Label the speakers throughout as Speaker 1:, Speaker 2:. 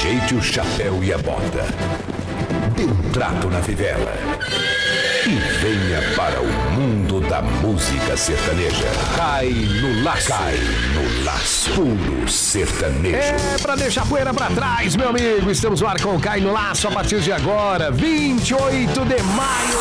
Speaker 1: Ajeite o chapéu e a bota. Dê um trato na fivela. E venha para o mundo da música sertaneja. Cai no laço. Cai no laço. Puro sertanejo.
Speaker 2: É pra deixar poeira pra trás, meu amigo. Estamos no ar com Cai no Laço a partir de agora, 28 de maio.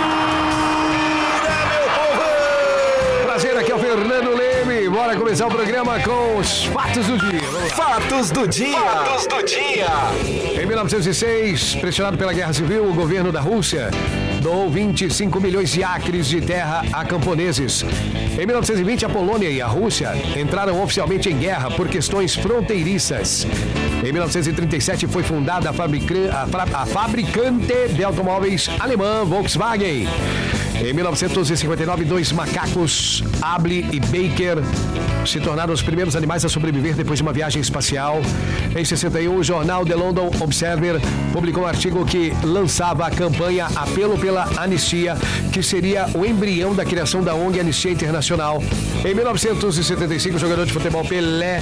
Speaker 2: Prazer, aqui é o Fernando Leme. Bora começar o programa com os fatos do dia.
Speaker 3: Fatos do dia.
Speaker 4: Fatos do dia.
Speaker 2: Em 1906, pressionado pela Guerra Civil, o governo da Rússia doou 25 milhões de acres de terra a camponeses. Em 1920, a Polônia e a Rússia entraram oficialmente em guerra por questões fronteiriças. Em 1937, foi fundada a fabricante de automóveis alemã Volkswagen. Em 1959, dois macacos, Able e Baker, se tornaram os primeiros animais a sobreviver depois de uma viagem espacial. Em 61, o jornal The London Observer publicou um artigo que lançava a campanha Apelo pela Anistia, que seria o embrião da criação da ONG Anistia Internacional. Em 1975, o jogador de futebol Pelé,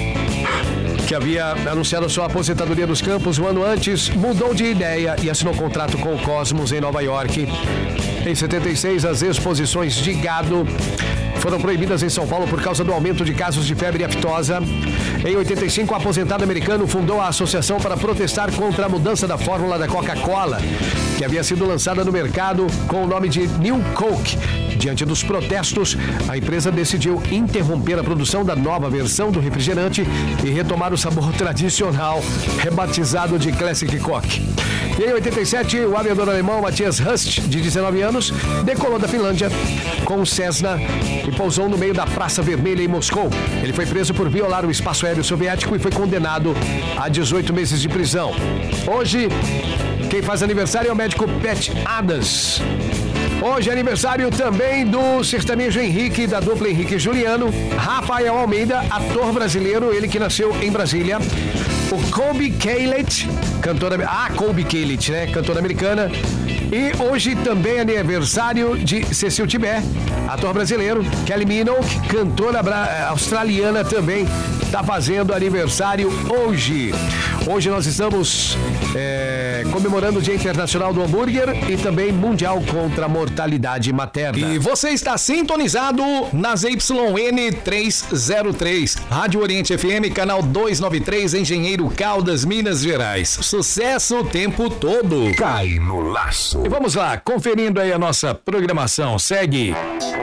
Speaker 2: que havia anunciado sua aposentadoria dos campos um ano antes, mudou de ideia e assinou contrato com o Cosmos em Nova York. Em 76, as exposições de gado foram proibidas em São Paulo por causa do aumento de casos de febre aftosa. Em 85, o aposentado americano fundou a associação para protestar contra a mudança da fórmula da Coca-Cola, que havia sido lançada no mercado com o nome de New Coke. Diante dos protestos, a empresa decidiu interromper a produção da nova versão do refrigerante e retomar o sabor tradicional, rebatizado de Classic Coke. E em 87, o aviador alemão Matthias Rust, de 19 anos, decolou da Finlândia com o Cessna e pousou no meio da Praça Vermelha em Moscou. Ele foi preso por violar o espaço aéreo soviético e foi condenado a 18 meses de prisão. Hoje, quem faz aniversário é o médico Pat Adams. Hoje é aniversário também do sertanejo Henrique, da dupla Henrique e Juliano. Rafael Almeida, ator brasileiro, ele que nasceu em Brasília. O Colby Calett, Colby Calett, né? Cantora americana. E hoje também é aniversário de Cecil Tibé, ator brasileiro. Kelly Minogue, cantora australiana também, está fazendo aniversário hoje. Hoje nós estamos comemorando o Dia Internacional do Hambúrguer e também Mundial contra a Mortalidade Materna.
Speaker 3: E você está sintonizado na ZYN 303, Rádio Oriente FM, canal 293, Engenheiro Caldas, Minas Gerais. Sucesso o tempo todo.
Speaker 1: Cai no laço.
Speaker 2: E vamos lá, conferindo aí a nossa programação. Segue.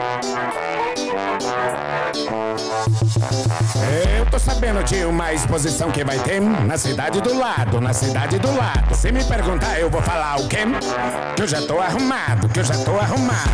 Speaker 4: Eu tô sabendo de uma exposição que vai ter na cidade do lado, Se me perguntar, eu vou falar o quê? Que eu já tô arrumado,